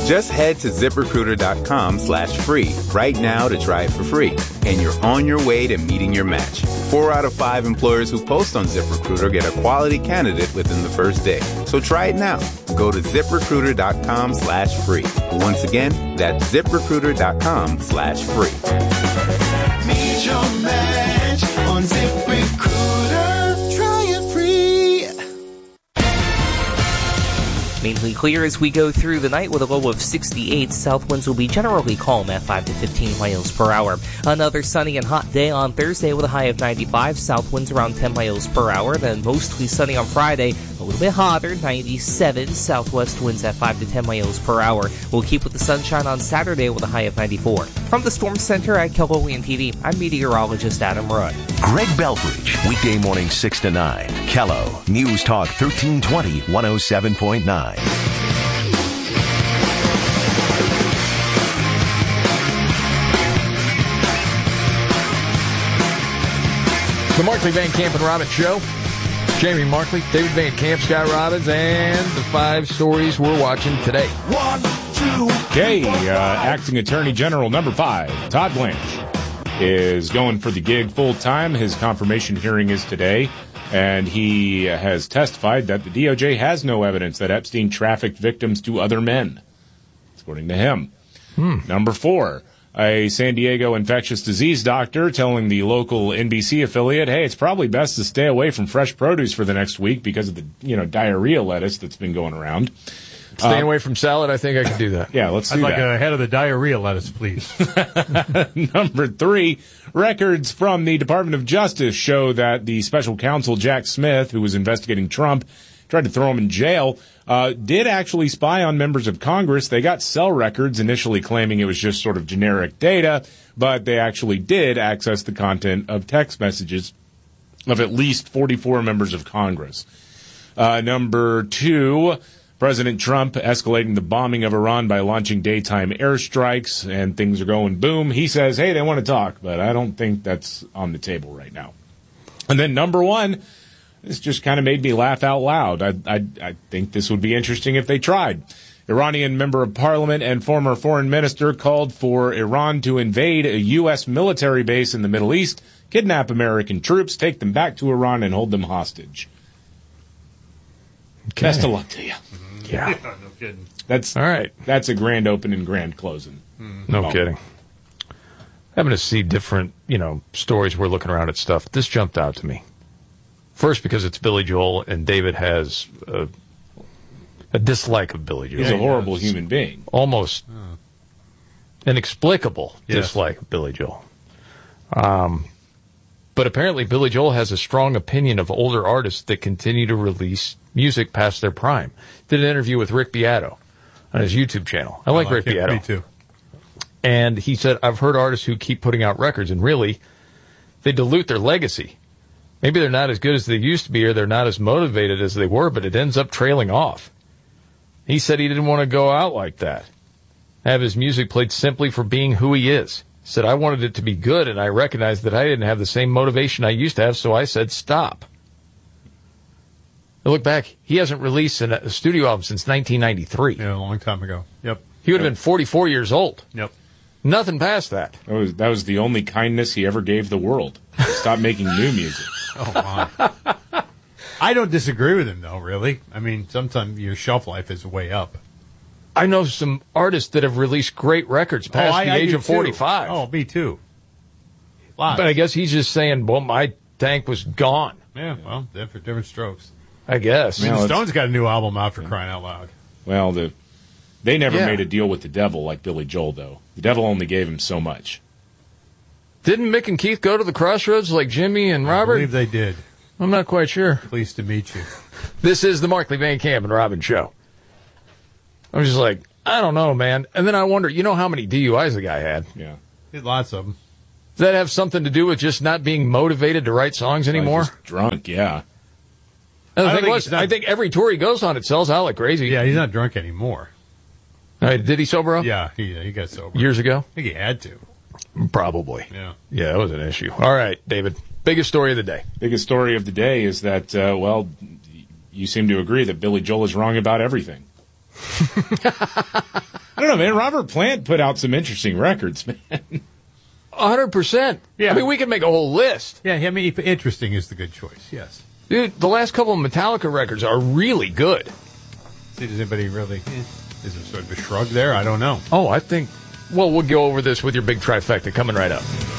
Just head to ZipRecruiter.com/free right now to try it for free. And you're on your way to meeting your match. 4 out of 5 employers who post on ZipRecruiter get a quality candidate within the first day. So try it now. Go to ZipRecruiter.com/free. Once again, that's ZipRecruiter.com/free. Meet your match on ZipRecruiter. Try it free. Mainly clear as we go through the night with a low of 68. South winds will be generally calm at 5 to 15 miles per hour. Another sunny and hot day on Thursday with a high of 95. South winds around 10 miles per hour. Then mostly sunny on Friday. A little bit hotter, 97. Southwest winds at 5 to 10 miles per hour. We'll keep with the sunshine on Saturday with a high of 94. From the Storm Center at Keloland TV, I'm meteorologist Adam Rudd. Greg Belfridge, weekday morning 6 to 9. Kello, News Talk 1320, 107.9. The Markley, Van Camp, and Robbins Show. Jamie Markley, David Van Camp, Scott Robbins, and the 5 stories we're watching today. 1, 2. Okay, Acting Attorney General number 5, Todd Blanche, is going for the gig full-time. His confirmation hearing is today, and he has testified that the DOJ has no evidence that Epstein trafficked victims to other men, according to him. Number 4, a San Diego infectious disease doctor telling the local NBC affiliate, hey, it's probably best to stay away from fresh produce for the next week because of the, diarrhea lettuce that's been going around. Staying away from salad, I think I can do that. Yeah, let's do that. I'd like a head of the diarrhea lettuce, please. Number 3, records from the Department of Justice show that the special counsel, Jack Smith, who was investigating Trump, tried to throw him in jail, did actually spy on members of Congress. They got cell records, initially claiming it was just sort of generic data, but they actually did access the content of text messages of at least 44 members of Congress. Number 2, President Trump escalating the bombing of Iran by launching daytime airstrikes, and things are going boom. He says, hey, they want to talk, but I don't think that's on the table right now. And then number 1, this just kind of made me laugh out loud. I think this would be interesting if they tried. Iranian member of parliament and former foreign minister called for Iran to invade a U.S. military base in the Middle East, kidnap American troops, take them back to Iran, and hold them hostage. Okay. Best of luck to you. Yeah. No kidding. That's all right. That's a grand opening, grand closing. No kidding. Having to see different, stories. We're looking around at stuff. This jumped out to me. First, because it's Billy Joel, and David has a dislike of Billy Joel. He's a horrible human being. Almost inexplicable dislike of Billy Joel. But apparently Billy Joel has a strong opinion of older artists that continue to release music past their prime. Did an interview with Rick Beato on his YouTube channel. I like Rick Beato. Me too. And he said, I've heard artists who keep putting out records, and really, they dilute their legacy. Maybe they're not as good as they used to be, or they're not as motivated as they were, but it ends up trailing off. He said he didn't want to go out like that. Have his music played simply for being who he is. He said, I wanted it to be good, and I recognized that I didn't have the same motivation I used to have, so I said, stop. I look back, he hasn't released a studio album since 1993. Yeah, a long time ago. Yep. He would have been 44 years old. Yep. Nothing past that. That was the only kindness he ever gave the world. Stop making new music. Oh, my. I don't disagree with him, though, really. I mean, sometimes your shelf life is way up. I know some artists that have released great records past the age of 45. Too. Oh, me too. Lots. But I guess he's just saying, well, my tank was gone. Yeah, well, different strokes. I guess. I mean, the Stones got a new album out, for crying out loud. Well, they never made a deal with the devil like Billy Joel, though. The devil only gave him so much. Didn't Mick and Keith go to the Crossroads like Jimmy and Robert? I believe they did. I'm not quite sure. Pleased to meet you. This is the Markley, Van Camp, and Robbins Show. I'm just like, I don't know, man. And then I wonder, how many DUIs the guy had? Yeah. He had lots of them. Does that have something to do with just not being motivated to write songs anymore? Just drunk, yeah. And the thing was, I think every tour he goes on, it sells out like crazy. Yeah, he's not drunk anymore. Did he sober up? Yeah, he got sober. Years ago? I think he had to. Probably. Yeah. Yeah, that was an issue. All right, David. Biggest story of the day. Biggest story of the day is that, you seem to agree that Billy Joel is wrong about everything. I don't know, man. Robert Plant put out some interesting records, man. 100%. Yeah. I mean, we could make a whole list. Yeah, I mean, interesting is the good choice, yes. Dude, the last couple of Metallica records are really good. See, does anybody really... Is there sort of a shrug there? I don't know. Oh, I think... Well, we'll go over this with your big trifecta coming right up.